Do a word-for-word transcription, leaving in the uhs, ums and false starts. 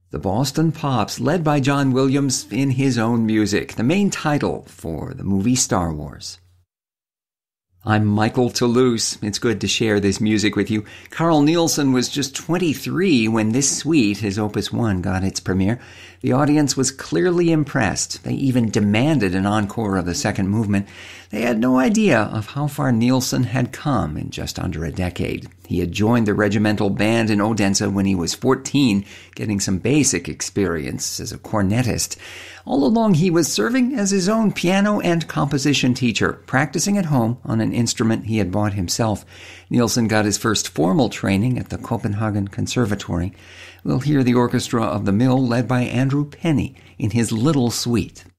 The Boston Pops, led by John Williams in his own music, the main title for the movie Star Wars. I'm Michael Toulouse. It's good to share this music with you. Carl Nielsen was just twenty-three when this suite, his Opus one, got its premiere. The audience was clearly impressed. They even demanded an encore of the second movement. They had no idea of how far Nielsen had come in just under a decade. He had joined the regimental band in Odense when he was fourteen, getting some basic experience as a cornetist. All along, he was serving as his own piano and composition teacher, practicing at home on an instrument he had bought himself. Nielsen got his first formal training at the Copenhagen Conservatory. We'll hear the orchestra of the Mill led by Andrew Penny in his Little Suite.